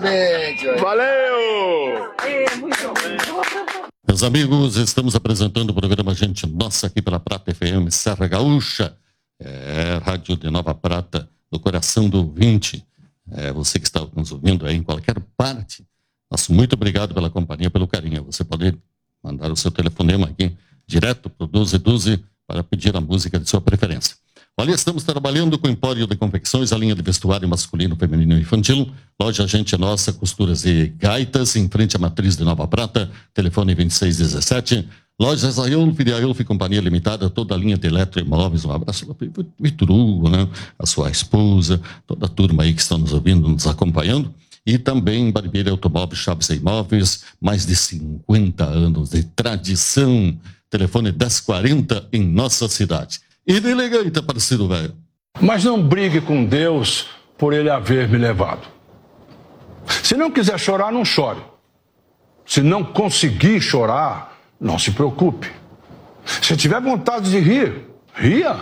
Exatamente. Valeu! Meus amigos, estamos apresentando o programa Gente Nossa aqui pela Prata FM Serra Gaúcha. Rádio de Nova Prata, no coração do ouvinte. Você que está nos ouvindo aí em qualquer parte, nosso muito obrigado pela companhia, pelo carinho. Você pode mandar o seu telefonema aqui direto para o 1212 para pedir a música de sua preferência. Olha, estamos trabalhando com o Empório de Confecções, a linha de vestuário masculino, feminino e infantil. Loja Gente Nossa, costuras e gaitas, em frente à Matriz de Nova Prata, telefone 2617. Lojas Aiolf e Aiolf Companhia Limitada, toda a linha de eletroimóveis. Um abraço para o Vitor Hugo, né? A sua esposa, toda a turma aí que está nos ouvindo, nos acompanhando. E também Barbearia Automóveis, Chaves e Imóveis, mais de 50 anos de tradição. Telefone 1040 em nossa cidade. E de elegante, parecido velho. Mas não brigue com Deus por ele haver me levado. Se não quiser chorar, não chore. Se não conseguir chorar, não se preocupe. Se tiver vontade de rir, ria.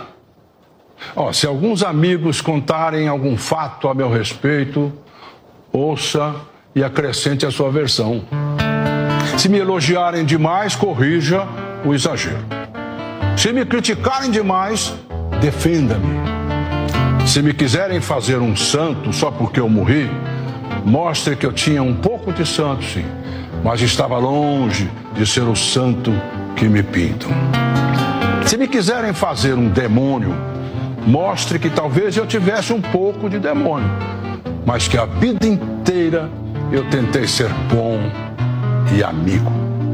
Se alguns amigos contarem algum fato a meu respeito, ouça e acrescente a sua versão. Se me elogiarem demais, corrija o exagero. Se me criticarem demais, defenda-me. Se me quiserem fazer um santo só porque eu morri, mostre que eu tinha um pouco de santo, sim, mas estava longe de ser o santo que me pintam. Se me quiserem fazer um demônio, mostre que talvez eu tivesse um pouco de demônio, mas que a vida inteira eu tentei ser bom e amigo.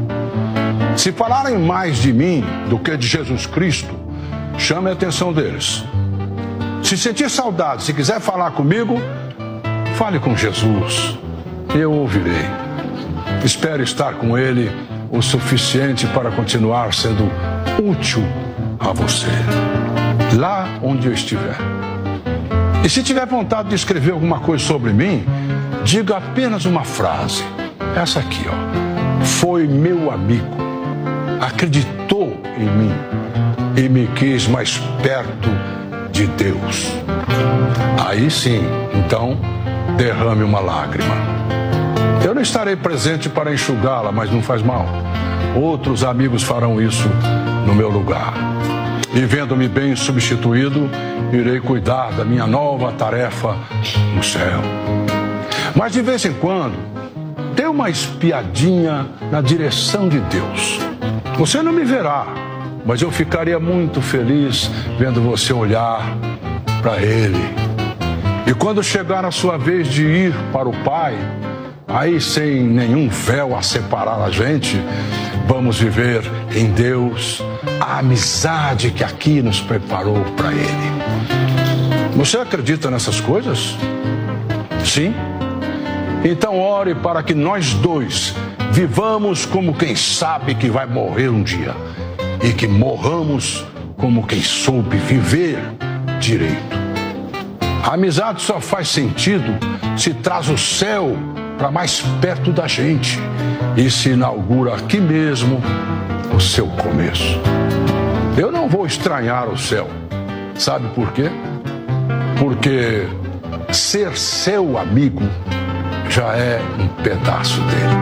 Se falarem mais de mim do que de Jesus Cristo, chame a atenção deles. Se sentir saudade, se quiser falar comigo, fale com Jesus. Eu ouvirei. Espero estar com ele o suficiente para continuar sendo útil a você, lá onde eu estiver. E se tiver vontade de escrever alguma coisa sobre mim, diga apenas uma frase. Essa aqui, Foi meu amigo. Acreditou em mim e me quis mais perto de Deus. Aí sim, então, derrame uma lágrima. Eu não estarei presente para enxugá-la, mas não faz mal. Outros amigos farão isso no meu lugar. E vendo-me bem substituído, irei cuidar da minha nova tarefa no céu. Mas de vez em quando, dê uma espiadinha na direção de Deus. Você não me verá, mas eu ficaria muito feliz vendo você olhar para Ele. E quando chegar a sua vez de ir para o Pai, aí sem nenhum véu a separar a gente, vamos viver em Deus a amizade que aqui nos preparou para Ele. Você acredita nessas coisas? Sim? Então ore para que nós dois vivamos como quem sabe que vai morrer um dia e que morramos como quem soube viver direito. A amizade só faz sentido se traz o céu para mais perto da gente e se inaugura aqui mesmo o seu começo. Eu não vou estranhar o céu. Sabe por quê? Porque ser seu amigo já é um pedaço dele.